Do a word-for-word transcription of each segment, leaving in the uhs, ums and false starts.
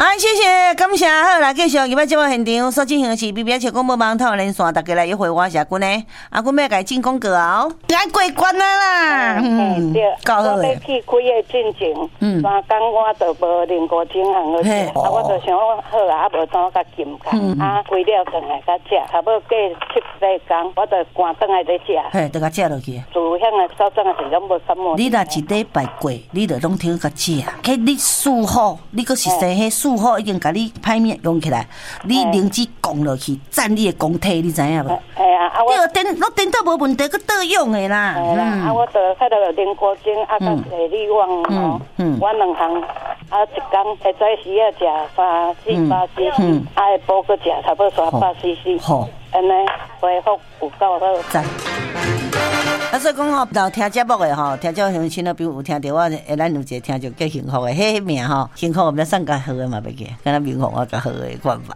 哎，谢谢，感谢，好啦，继续入来节目现场所进行的是 B B S 广播网透连线，大家来约会我是阿君呢，阿君要甲伊进广告哦，爱过关啊啦， 嗯，对， 够好诶。 我要去开个进前，嗯，三工我就无练过正行好食，啊，我就想好啊，啊无当甲金工，啊，规了转来甲食，差不多过七八工，我就赶转来咧食， 嘿，就甲食落去。 自乡诶所长诶是拢无什么。 你若一礼拜过，你就拢听甲食，迄你术后，你阁是生迄术后已经甲你歹面用起来，你灵芝降落去，占你诶公体，你知影无？ 系啊，啊我电电，我电到无问题，佮倒用诶啦。 系啦，啊我就迄个练过精，啊甲地理网吼，我两项，啊一工会早时啊食三四百 C C， 啊下晡佮食差不多三百 C C， 好，安尼恢复有够好。 赞。啊，所以讲吼，有听节目的吼，听节目乡亲啊，比如有听到我，诶，咱有一个听就叫幸福的，迄名吼，幸福我们送较好的嘛，袂记，敢若名福我较好的看法。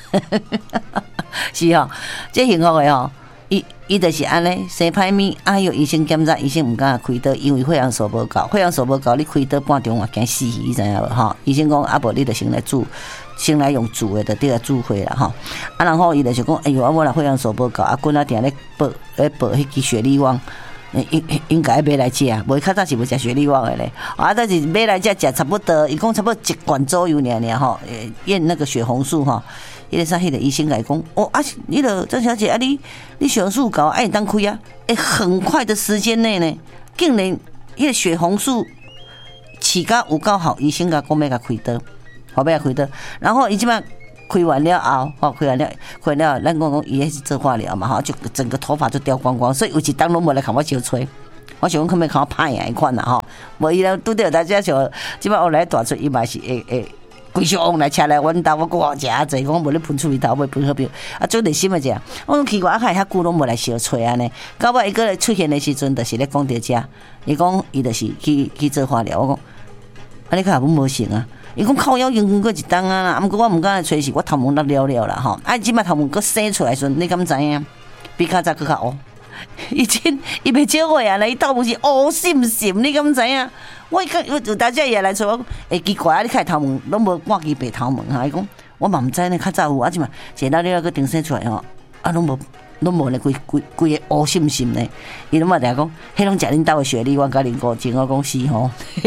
是吼，这幸福的吼，伊伊就是安尼，生歹面，啊，有医生检查，医生毋敢开刀，因为血氧素无够，血氧素无够，你开刀半钟也惊死，你知影无吼？医生讲啊，无你就先来煮。先来用煮的，就对啊煮血啦吼。啊，然后伊就是讲，哎呦，啊我若血氧素无够，啊，滚啊定咧报咧报迄支血力旺，应应该买来食，无较早是无食血力旺的咧。啊，但是买来食食差不多，伊讲差不多一罐左右尔尔吼，验那个血红素吼。迄个啥，迄个医生来讲，哦啊，你了张小姐啊，你你血红素高，哎，你当开啊，哎，很快的时间内呢，竟然迄个血红素起甲有够好，医生甲讲要甲开刀。后尾开刀，然后伊即摆开完了后，吼开完了，开完了，咱讲讲伊迄是做化疗嘛，吼，就整个头发就掉光光，所以有一当拢无来看我小吹，我想讲可免看我拍样一款啦，吼，无伊咧拄着大家像即摆后来大出，伊嘛是会会规箱往来车来阮兜，我讲好食啊济，讲无咧喷出去头，袂喷好表，啊做内心诶者，我讲奇怪，啊开遐久拢无来小吹安尼，到尾伊个出现诶时阵，就是咧讲着遮，伊讲伊就是去去做化疗，我讲，啊你看阮无成啊。伊讲靠腰用过一当啊啦，啊，毋过我毋敢来吹是，我头毛落了了啦吼。啊，即摆头毛佫生出来时阵，你敢知影？比较早佫较乌。以前伊袂少话啊，伊头毛是乌闪闪，你敢知影？我伊有有大家也来找我，会奇怪啊！你看头毛拢无挂起白头毛哈？伊讲我嘛毋知呢，较早有啊，即嘛一老了佫顶生出来吼，啊，拢无拢无咧规规规个乌闪闪呢。伊拢嘛定讲，迄拢食恁兜的雪梨，我甲恁过真我讲是吼。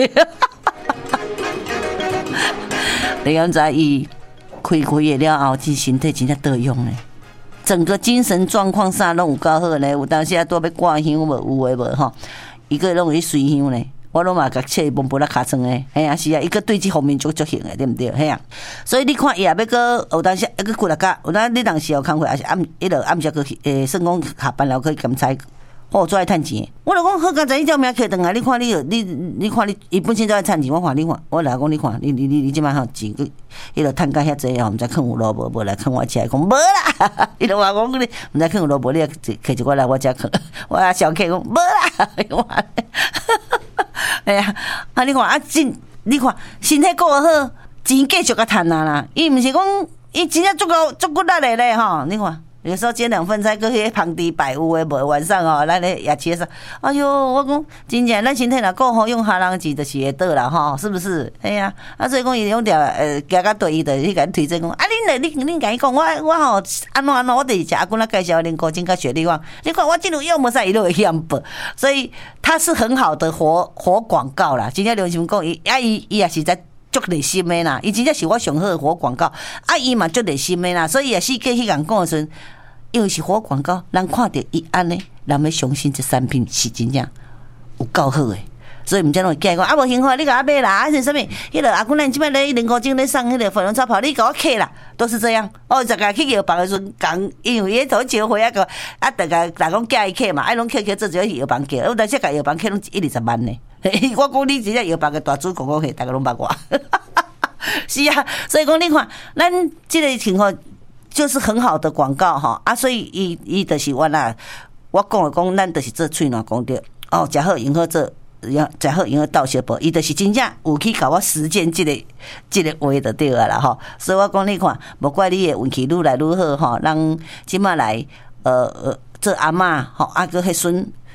你敢知伊开开的了后，其身体真正倒用呢？整个精神状况啥拢有够好呢？有当时啊，拄要挂香无有诶无吼？伊个拢有去随香呢。我拢嘛甲切蒙布拉卡床诶，嘿啊是啊，伊个对这方面足足行诶，对毋对？嘿啊，所以你看伊也要个有当时一个过来甲，有当你当时有工课，还是暗迄落暗时去诶，算讲下班了可以检查。哦，做爱趁钱，我就讲好，刚才伊条命摕转来，你看你，你你看你，伊本身就爱趁钱，我看你看，我来讲你看，你你你你即摆吼钱，伊落趁甲遐济吼，毋知坑有路无，无来坑我遮，讲无啦，伊就话讲你毋知坑有路无，你摕一寡来我遮坑，我啊小客讲无啦，哎呀，啊你看啊真，你看身体顾好，钱继续甲趁啊啦，伊毋是讲伊真正足够足骨力的咧吼，你看。有时候煎两份菜，搁迄旁地摆有诶无？晚上哦，咱咧夜市上，哎哟，我讲真正咱身体若够好，用下人钱就是会倒啦吼，是不是？哎呀，啊所以讲伊用条呃，加甲对伊的去甲伊推荐讲，啊恁来恁恁甲伊讲，我我吼安怎安怎，我就是食阿公仔介绍恁古精甲雪莉旺，你看我这路用无啥伊都会嫌报，所以它是很好的活活广告啦。真正刘心讲伊啊伊伊也是在。足热心的啦，伊真正是我上好的活广告，啊伊嘛足热心的啦，所以也是过迄人讲的时阵，因为是活广告，人看到伊安尼，人要相信这产品是真正有够好的，所以毋则拢会惊讲啊无幸福，你甲我买啦，还是什么？迄个阿公咱即摆咧零五金咧送迄个粉红超跑，你甲我客啦，都是这样。哦，逐个去药房的时阵讲，因为伊头招回啊个啊，逐个逐讲寄伊客嘛，爱拢客客做一个药房客，我但是甲药房客拢一二十万呢。我讲你真正药房的大主讲讲，大家拢捌我。是啊，所以讲你看，咱这个情况就是很好的广告哈啊，所以伊伊就是我啦，我讲了讲，咱就是做喙暖讲着哦，食好用好做，食好用好倒小步，伊就是真正有去甲我实践这个这个话就对啊啦吼。所以我讲你看，无怪你的运气愈来愈好吼，人即马来呃呃做阿嬷吼，啊个迄孙。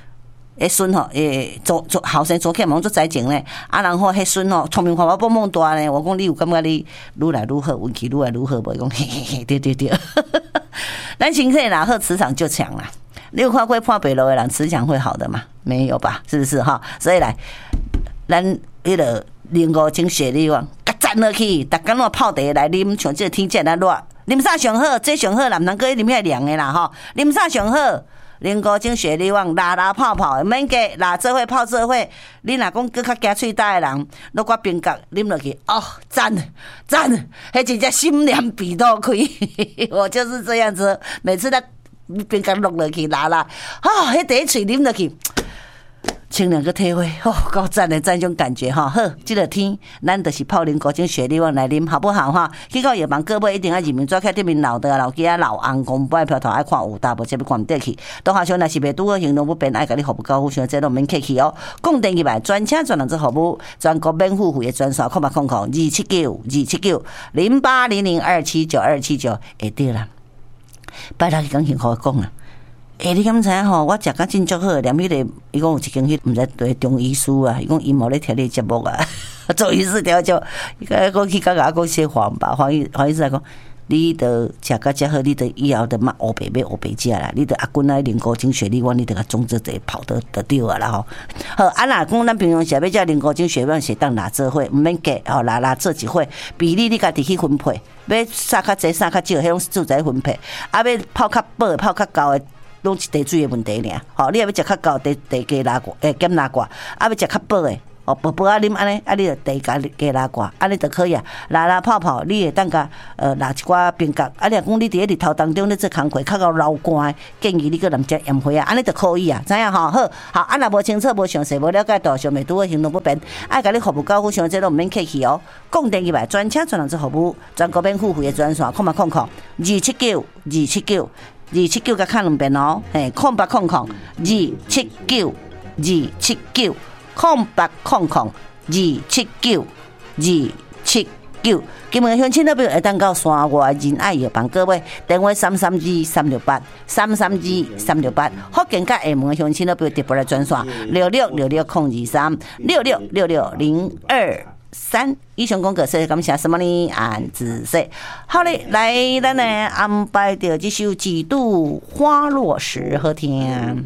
迄孙吼，诶，做做后生做起忙做财情咧，啊，然后迄孙吼聪明活泼蹦蹦大咧，我讲你有感觉你愈来愈好，运气愈来愈好无？伊讲嘿嘿嘿，对对对，咱身体哪好，磁场就强啦。你有看过破北楼的人磁场会好的吗？没有吧？是不是哈？所以来，咱迄个零五精血力旺，甲赞落去，逐工拢泡茶来啉，像这天气来热，啉啥上好？这上好啦，毋通搁啉遐凉的啦吼，啉啥上好？零五精血力旺，拉拉泡泡，免加拉做伙泡做伙。你若讲搁较惊喙焦的人，落个冰角啉落去，哦，赞赞，迄真正心凉鼻都开。我就是这样子，每次在冰角落落去拉拉，啊，迄第一喙啉落去。清凉个体会，哦，够赞的这种感觉哈。好，这个天，咱就是泡零古精雪力旺来啉，好不好哈？去到药房各位一定要认明抓开对面老的老鸡啊老红公不爱漂头爱看有大无这要看唔得去。当下想若是袂拄好行动不便，爱甲你服务高富想这都免客气哦。讲电去来，专车专人做服务，全国免付费的专线，空八空空二七九二七九零八零零二七九二七九，会对啦。拜六讲幸福讲啊。诶、欸，你敢知影吼？我食甲真足好，连迄、那个，伊讲有一间迄毋知对中医师啊，伊讲伊无咧听你节目啊，中医师调就，伊讲讲去甲甲讲些黄吧，黄医黄医师来讲，你得食甲遮好，你得以后得莫乌白买乌白食啦，你得阿滚来零高精血力旺，你得甲种这者跑得得对啊啦吼。好，啊若讲咱平常时要食零高精血力旺，是当拿做伙，毋免加吼，拿拿做一伙，比例你家己去分配，要撒较济撒较少，迄种自在分配，啊要泡较饱泡较高的。拢是茶水的问题尔，吼！你若要食较高，茶茶加拉挂，诶减拉挂；啊要食较饱的，哦薄薄啊啉安尼，啊你就茶加加拉挂，安尼就可以啊。拉拉泡泡，你会当甲呃拿一寡冰角，啊你若讲你伫咧日头当中咧做工课，较到流汗，建议你个淋只盐花啊，安尼就可以啊，知影吼？好，好，啊若无清楚、无详细、无了解到，上面拄好行动不便，爱甲你服务高富，像这都毋免客气哦。讲电去来，专车专人做服务，全国免付费的专线，空八空空二七九二七九。二七九甲看两遍哦，嘿，空八空空二七九二七九空八空空二七九二七九。今日乡亲那边会当到山外仁爱药房各位，电话三三二三六八三三二三六八。福建甲厦门的乡亲那边特别来专线六六六六空二三六六六六零二。三以上讲过，谢谢感谢什么呢？安子说，好嘞，来，咱呢安排着这首《几度花落时》好听。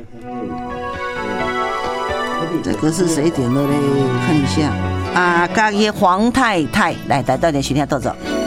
这个是谁点的嘞？看一下啊，家己黄太太来，来到点时间到走。